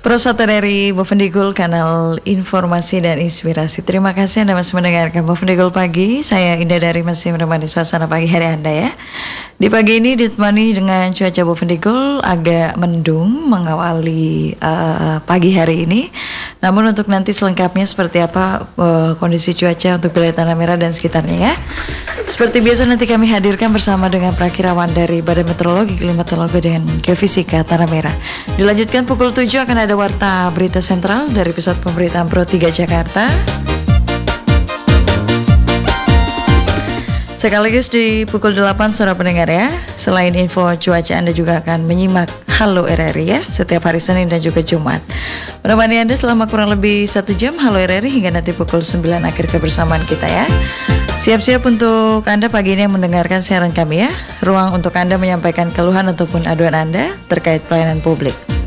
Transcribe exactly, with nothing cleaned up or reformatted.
Prosata dari Bovendigul, kanal informasi dan inspirasi. Terima kasih Anda masih mendengarkan Bovendigul Pagi. Saya Indah Dari masih menemani suasana pagi hari Anda ya. Di pagi ini ditemani dengan cuaca Bovendigul agak mendung mengawali uh, pagi hari ini. Namun untuk nanti selengkapnya seperti apa uh, kondisi cuaca untuk wilayah Tanah Merah dan sekitarnya ya. Seperti biasa nanti kami hadirkan bersama dengan prakirawan dari Badan Meteorologi, Klimatologi dan Geofisika Tanah Merah. Dilanjutkan pukul tujuh akan ada warta berita sentral dari Pusat Pemberitaan Pro tiga Jakarta. Sekaligus di pukul delapan saudara pendengar ya. Selain info cuaca Anda juga akan menyimak Halo R R I ya setiap hari Senin dan juga Jumat. Menemani Anda selama kurang lebih satu jam Halo R R I hingga nanti pukul sembilan akhir kebersamaan kita ya. Siap-siap untuk Anda pagi ini yang mendengarkan siaran kami ya. Ruang untuk Anda menyampaikan keluhan ataupun aduan Anda terkait pelayanan publik.